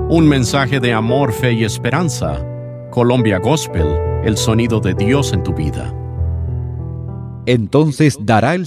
Un mensaje de amor, fe y esperanza. Colombia Gospel, el sonido de Dios en tu vida. Entonces dará el